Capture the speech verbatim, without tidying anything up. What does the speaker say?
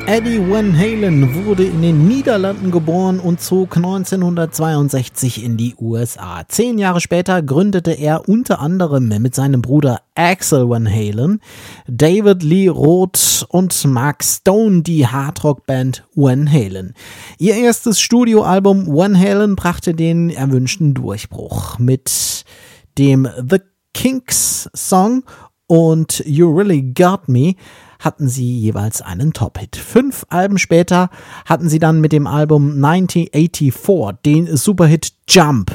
Eddie Van Halen wurde in den Niederlanden geboren und zog neunzehnhundertzweiundsechzig in die U S A. Zehn Jahre später gründete er unter anderem mit seinem Bruder Axel Van Halen, David Lee Roth und Mark Stone die Hardrock-Band Van Halen. Ihr erstes Studioalbum Van Halen brachte den erwünschten Durchbruch. Mit dem The Kinks Song und You Really Got Me hatten sie jeweils einen Top-Hit. Fünf Alben später hatten sie dann mit dem Album neunzehnhundertvierundachtzig den Superhit Jump